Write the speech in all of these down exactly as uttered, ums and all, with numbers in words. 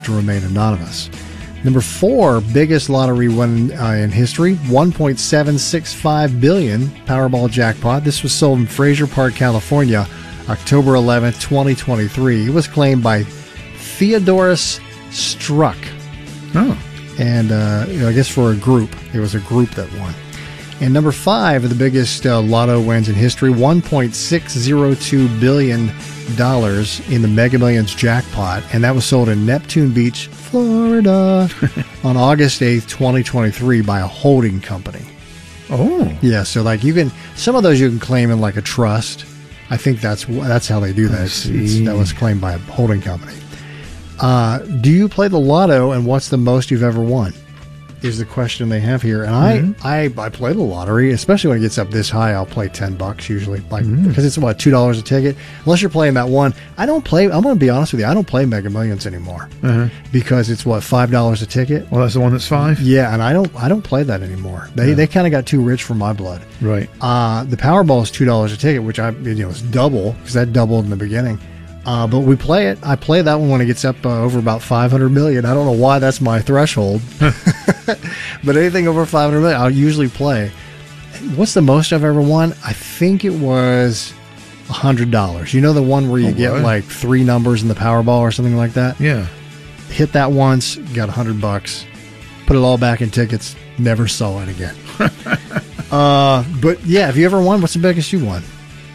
to remain anonymous. Number four, biggest lottery win uh, in history, one point seven six five billion dollars Powerball jackpot. This was sold in Fraser Park, California, October eleventh, twenty twenty-three. It was claimed by Theodorus Struck. Oh. And uh, you know, I guess for a group. It was a group that won. And number five, the biggest uh, lotto wins in history, one point six zero two billion dollars in the Mega Millions jackpot. And that was sold in Neptune Beach, Florida on August eighth, twenty twenty-three by a holding company. Oh. Yeah, so like you can, some of those you can claim in like a trust. I think that's that's how they do that. It's, it's, that was claimed by a holding company. Uh, do you play the lotto, and what's the most you've ever won? Is the question they have here. And mm-hmm. I, I I play the lottery, especially when it gets up this high. I'll play ten bucks usually, like mm-hmm. because it's what two dollars a ticket. Unless you're playing that one, I don't play. I'm going to be honest with you. I don't play Mega Millions anymore uh-huh. because it's what five dollars a ticket. Well, that's the one that's five. Yeah, and I don't I don't play that anymore. They yeah. they kind of got too rich for my blood. Right. Uh, the Powerball is two dollars a ticket, which I you know it's double because that doubled in the beginning. Uh, but we play it. I play that one when it gets up uh, over about five hundred million. I don't know why that's my threshold. But anything over five hundred million, I'll usually play. What's the most I've ever won? I think it was one hundred dollars. You know the one where you oh, get what? like three numbers in the Powerball or something like that? Yeah. Hit that once, got one hundred bucks, put it all back in tickets, never saw it again. uh, but yeah, have you ever won? What's the biggest you won?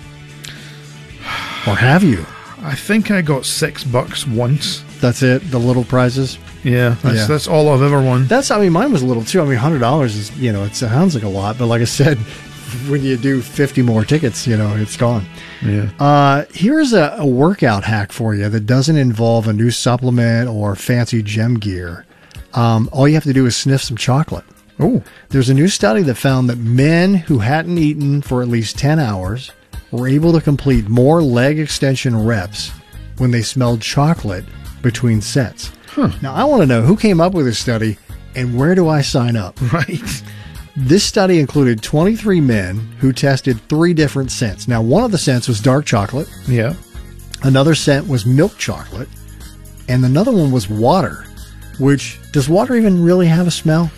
Or have you? I think I got six bucks once. That's it? The little prizes? Yeah, that's, yeah. that's all I've ever won. That's, I mean, mine was a little too. I mean, one hundred dollars is, you know, it sounds like a lot, but like I said, when you do fifty more tickets, you know, it's gone. Yeah. Uh, here's a, a workout hack for you that doesn't involve a new supplement or fancy gym gear. Um, all you have to do is sniff some chocolate. Oh. There's a new study that found that men who hadn't eaten for at least ten hours were able to complete more leg extension reps when they smelled chocolate between sets. Huh. Now, I want to know who came up with this study and where do I sign up? Right. This study included twenty-three men who tested three different scents. Now, one of the scents was dark chocolate. Yeah. Another scent was milk chocolate. And another one was water, which, does water even really have a smell?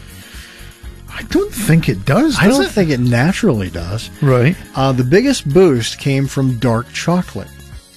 I don't think it does, does I don't it? think it naturally does. Right. Uh, the biggest boost came from dark chocolate.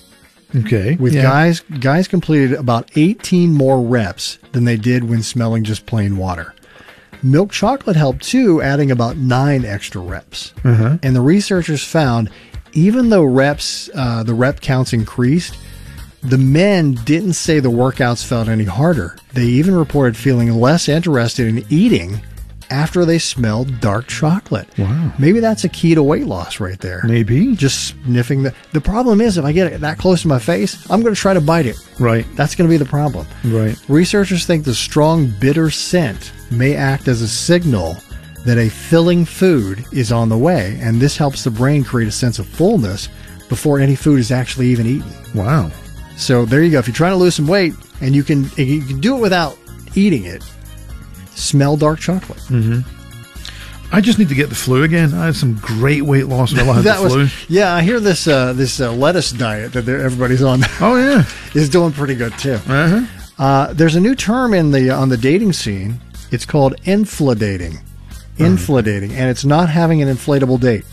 Okay. With yeah. guys, guys completed about eighteen more reps than they did when smelling just plain water. Milk chocolate helped too, adding about nine extra reps. Uh-huh. And the researchers found, even though reps, uh, the rep counts increased, the men didn't say the workouts felt any harder. They even reported feeling less interested in eating after they smelled dark chocolate. Wow. Maybe that's a key to weight loss right there. Maybe. Just sniffing the... The problem is, if I get it that close to my face, I'm going to try to bite it. Right. That's going to be the problem. Right. Researchers think the strong, bitter scent may act as a signal that a filling food is on the way, and this helps the brain create a sense of fullness before any food is actually even eaten. Wow. So there you go. If you're trying to lose some weight, and you can, you can do it without eating it, smell dark chocolate. Mm-hmm. I just need to get the flu again. I had some great weight loss while I had that the was, flu. Yeah, I hear this uh, this uh, lettuce diet that everybody's on. Oh yeah, is doing pretty good too. Uh-huh. Uh, there's a new term in the on the dating scene. It's called infladating. Infladating, and it's not having an inflatable date.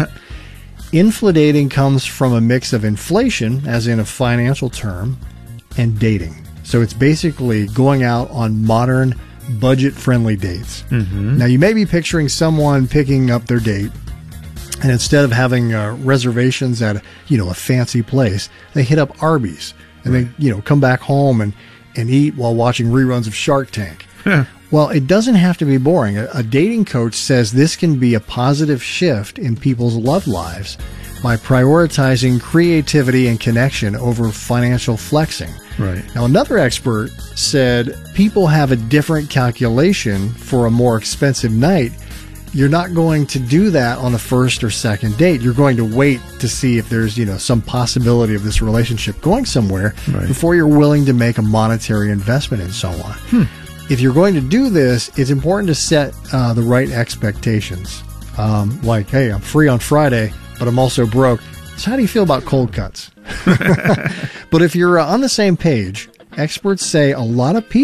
Infladating comes from a mix of inflation, as in a financial term, and dating. So it's basically going out on modern, budget-friendly dates. Mm-hmm. Now, you may be picturing someone picking up their date, and instead of having uh, reservations at, you know, a fancy place, they hit up Arby's, and right. they, you know, come back home and, and eat while watching reruns of Shark Tank. Well, it doesn't have to be boring. A, a dating coach says this can be a positive shift in people's love lives by prioritizing creativity and connection over financial flexing. Right. Now, another expert said people have a different calculation for a more expensive night. You're not going to do that on the first or second date. You're going to wait to see if there's, you know, some possibility of this relationship going somewhere right. before you're willing to make a monetary investment and so on. Hmm. If you're going to do this, it's important to set uh, the right expectations. Um, like, hey, I'm free on Friday, but I'm also broke. So how do you feel about cold cuts? But if you're uh, on the same page experts say a lot of people